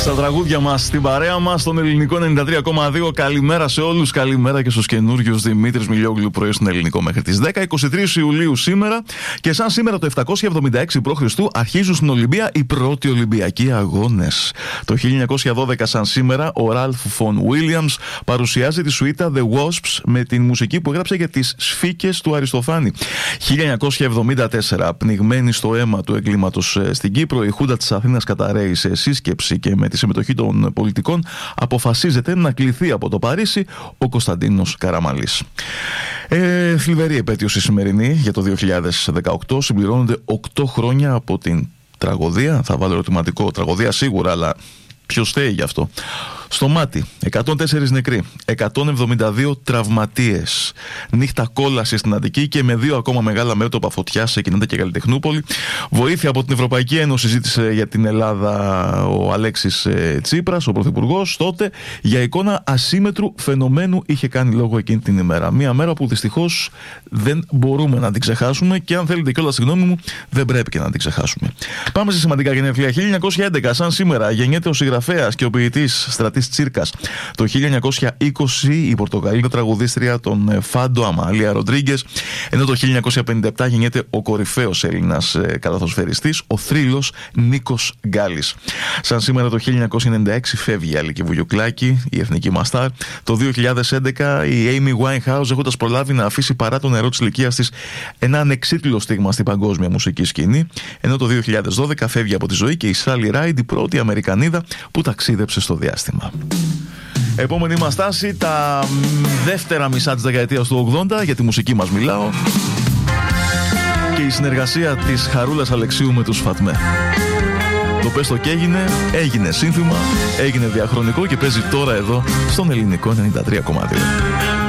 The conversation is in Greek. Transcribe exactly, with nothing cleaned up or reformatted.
Στα τραγούδια μας, στην παρέα μας, στον ελληνικό ενενήντα τρία κόμμα δύο. Καλημέρα σε όλους, καλημέρα και στους καινούριους. Δημήτρης Μιλιόγλου, πρωί στον ελληνικό μέχρι τις δέκα, είκοσι τρεις Ιουλίου σήμερα. Και σαν σήμερα το επτακόσια εβδομήντα έξι π.Χ. αρχίζουν στην Ολυμπία οι πρώτοι Ολυμπιακοί αγώνες. Το χίλια εννιακόσια δώδεκα, σαν σήμερα, ο Ραλφ Φον Βίλιαμς παρουσιάζει τη σουίτα The Wasps με την μουσική που έγραψε για τις σφίκες του Αριστοφάνη. χίλια εννιακόσια εβδομήντα τέσσερα, πνιγμένη στο αίμα του εγκλήματος στην Κύπρο, η Χούντα της Αθήνας καταρρέει σε σύσκεψη και με τη συμμετοχή των πολιτικών αποφασίζεται να κληθεί από το Παρίσι ο Κωνσταντίνος Καραμανλής. Ε, θλιβερή επέτειος η σημερινή για το δύο χιλιάδες δεκαοκτώ. Συμπληρώνονται οκτώ χρόνια από την τραγωδία. Θα βάλω ερωτηματικό, τραγωδία σίγουρα, αλλά ποιος φταίει γι' αυτό? Στο Μάτι, εκατόν τέσσερα νεκροί, εκατόν εβδομήντα δύο τραυματίες. Νύχτα κόλαση στην Αττική και με δύο ακόμα μεγάλα μέτωπα φωτιάς σε Κινέτα και Καλλιτεχνούполη. Βοήθεια από την Ευρωπαϊκή Ένωση ζήτησε για την Ελλάδα ο Αλέξης Τσίπρας, ο πρωθυπουργός. Τότε για εικόνα ασύμετρου φαινομένου είχε κάνει λόγο εκείνη την ημέρα. Μία μέρα που δυστυχώς δεν μπορούμε να την ξεχάσουμε και αν θέλετε κιόλας τη γνώμη μου, δεν πρέπει και να την ξεχάσουμε. Πάμε σε σημαντικά γενέθλια. χίλια εννιακόσια έντεκα, σαν σήμερα, γεννιέται ο συγγραφέας και ο ποιητής Στρατής Τσίρκας. Το χίλια εννιακόσια είκοσι η Πορτογαλίδα τραγουδίστρια των Φάντο, Αμάλια Ροντρίγκες, ενώ το χίλια εννιακόσια πενήντα επτά γεννιέται ο κορυφαίος Έλληνας καλαθοσφαιριστής, ο θρύλος Νίκος Γκάλης. Σαν σήμερα το χίλια εννιακόσια ενενήντα έξι φεύγει η Αλική Βουγιουκλάκη, η εθνική μας στάρ. Το δύο χιλιάδες έντεκα η Amy Winehouse, έχοντας προλάβει να αφήσει παρά το νερό της ηλικίας της ένα ανεξίτηλο στίγμα στην παγκόσμια μουσική σκηνή, ενώ το δύο χιλιάδες δώδεκα φεύγει από τη ζωή και η Sally Ride, η πρώτη Αμερικανίδα που ταξίδεψε στο διάστημα. Επόμενη μας τάση, τα δεύτερα μισά της δεκαετίας του ογδόντα, για τη μουσική μας μιλάω, και η συνεργασία της Χαρούλας Αλεξίου με τους Φατμέ. Το πες το και έγινε, έγινε σύνθημα, έγινε διαχρονικό και παίζει τώρα εδώ στον ελληνικό ενενήντα τρία κόμμα δύο.